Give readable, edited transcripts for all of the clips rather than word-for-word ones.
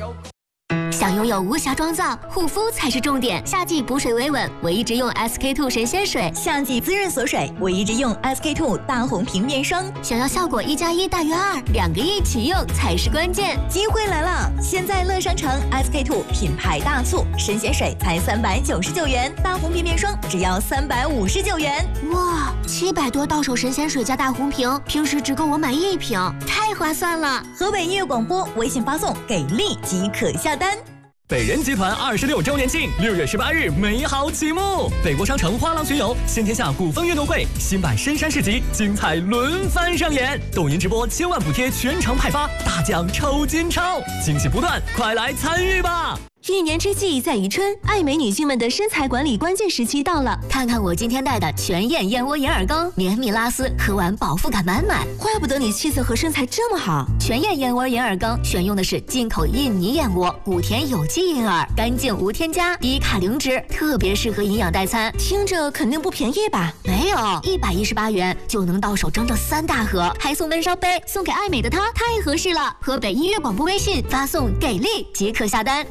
想拥有无瑕妆造，护肤才是重点。夏季补水维稳，我一直用 SK-II 神仙水； 夏季滋润锁水，我一直用 SK-II 大红瓶面霜。 想要效果1+1大于2，2个一起用才是关键。 机会来了！现在乐商城 SK-II 品牌大促，神仙水才399元，大红瓶面霜只要359元。 哇，700多到手神仙水加大红瓶，平时只够我买1瓶，太划算了！ 河北音乐广播微信发送给力即可下单。 北人集团26周年庆，6月18日美好启幕！北国商城花廊巡游，先天下股份运动会，新版深山市集，精彩轮番上演。抖音直播千万补贴全场派发，大奖抽金钞，惊喜不断，快来参与吧！ 一年之计在于春，爱美女性们的身材管理关键时期到了。 看看我今天带的全燕燕窝银耳羹，绵密拉丝，喝完饱腹感满满。 怪不得你气色和身材这么好。 全燕燕窝银耳羹选用的是进口印尼燕窝，谷田有机银耳，干净无添加，低卡零脂，特别适合营养代餐。 听着肯定不便宜吧？ 没有，118元就能到手整整3大盒，还送温烧杯，送给爱美的她太合适了。河北音乐广播微信发送给力即可下单。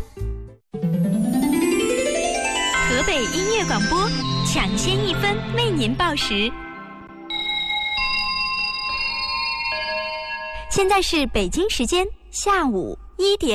河北音乐广播，抢先1分为您报时。现在是北京时间下午1点。